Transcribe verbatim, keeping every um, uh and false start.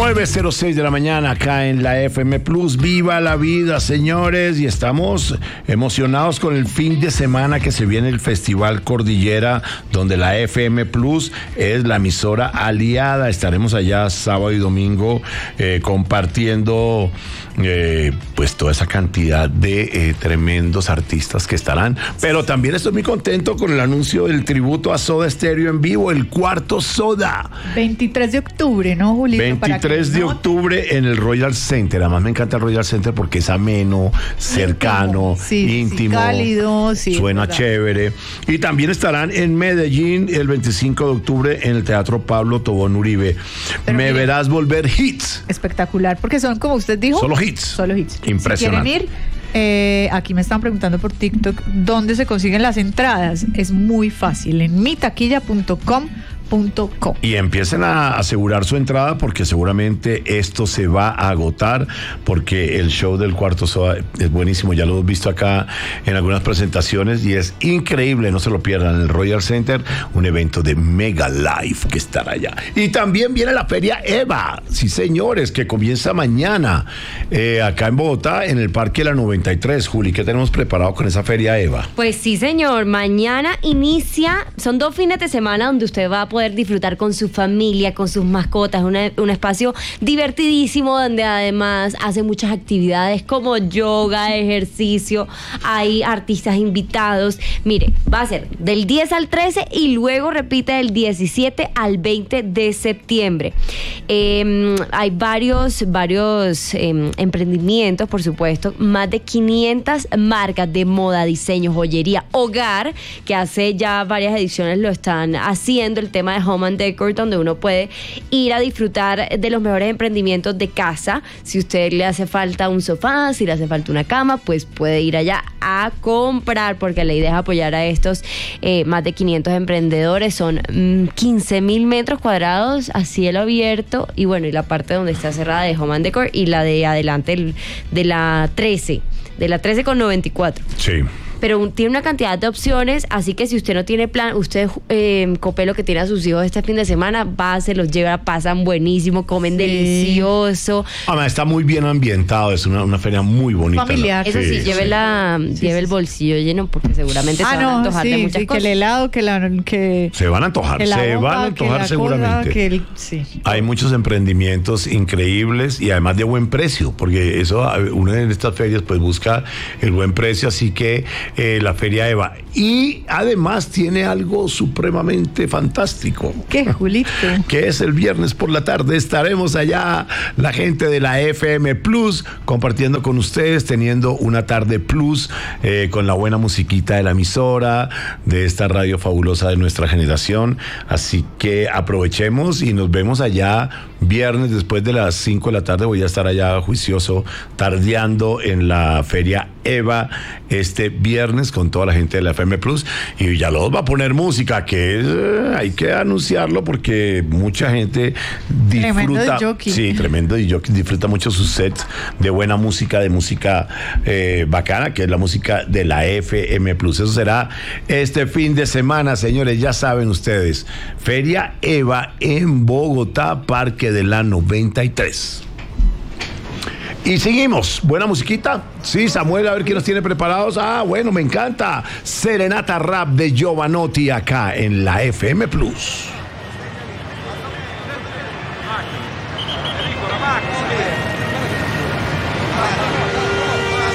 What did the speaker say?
nueve cero seis de la mañana acá en la F M Plus. Viva la vida, señores, y estamos emocionados con el fin de semana que se viene el Festival Cordillera, donde la F M Plus es la emisora aliada. Estaremos allá sábado y domingo eh, compartiendo eh, pues toda esa cantidad de eh, tremendos artistas que estarán, pero también estoy muy contento con el anuncio del tributo a Soda Stereo en vivo, el cuarto Soda. veintitrés de octubre, ¿no, Julito? veintitrés de octubre en el Royal Center. Además me encanta el Royal Center porque es ameno, cercano, sí, íntimo, sí, cálido, sí, suena chévere. Y también estarán en Medellín el veinticinco de octubre en el Teatro Pablo Tobón Uribe. Pero me mire, verás volver hits. Espectacular, porque son, como usted dijo, solo hits. Solo hits. Impresionante. Si quieren ir, eh, aquí me están preguntando por TikTok dónde se consiguen las entradas. Es muy fácil, en mi taquilla punto com. Y empiecen a asegurar su entrada porque seguramente esto se va a agotar, porque el show del Cuarto Soda es buenísimo, ya lo hemos visto acá en algunas presentaciones y es increíble, no se lo pierdan, en el Royal Center, un evento de Mega Live que estará allá. Y también viene la Feria EVA, sí señores, que comienza mañana eh, acá en Bogotá, en el Parque La noventa y tres. Juli, ¿qué tenemos preparado con esa Feria EVA? Pues sí señor, mañana inicia, son dos fines de semana donde usted va a poder disfrutar con su familia, con sus mascotas, una, un espacio divertidísimo donde además hace muchas actividades como yoga, ejercicio, hay artistas invitados. Mire, va a ser del diez al trece y luego repite del diecisiete al veinte de septiembre. Eh, hay varios, varios eh, emprendimientos, por supuesto, más de quinientas marcas de moda, diseño, joyería, hogar, que hace ya varias ediciones lo están haciendo, el tema de Home and Decor, donde uno puede ir a disfrutar de los mejores emprendimientos de casa. Si a usted le hace falta un sofá, si le hace falta una cama, pues puede ir allá a comprar, porque la idea es apoyar a estos eh, más de quinientos emprendedores. Son mmm, quince mil metros cuadrados a cielo abierto, y bueno, y la parte donde está cerrada de Home and Decor y la de adelante de la trece, de la trece con noventa y cuatro. Sí. Pero tiene una cantidad de opciones, así que si usted no tiene plan, usted, eh, Copelo, que tiene a sus hijos este fin de semana, va, se los lleva, pasan buenísimo, comen sí. delicioso. Además, está muy bien ambientado, es una, una feria muy bonita. Familiar. ¿No? Eso sí, sí lleve, sí. La, sí, lleve sí, el bolsillo lleno, porque seguramente ah, se van no, a antojar sí, de muchas sí, cosas. Que el helado, que la... Que, se van a antojar, se bomba, van a antojar seguramente. Cosa, que el, sí. Hay muchos emprendimientos increíbles y además de buen precio, porque eso, uno en estas ferias pues busca el buen precio, así que eh, la feria EVA. Y además tiene algo supremamente fantástico. ¿Qué, Julito? Que es el viernes por la tarde. Estaremos allá, la gente de la F M Plus, compartiendo con ustedes, teniendo una tarde plus, eh, con la buena musiquita de la emisora, de esta radio fabulosa de nuestra generación. Así que aprovechemos y nos vemos allá viernes después de las cinco de la tarde. Voy a estar allá juicioso, tardeando en la feria EVA este viernes con toda la gente de la F M Plus, y Villalobos va a poner música, que es, eh, hay que anunciarlo porque mucha gente disfruta, tremendo sí, tremendo y jockey, disfruta mucho sus sets de buena música, de música eh, bacana, que es la música de la F M Plus. Eso será este fin de semana, señores, ya saben ustedes, Feria EVA en Bogotá, Parque de la noventa y tres. Y seguimos, buena musiquita. Sí, Samuel, a ver quién nos tiene preparados. Ah, bueno, me encanta. Serenata Rap de Giovanotti acá en la F M Plus.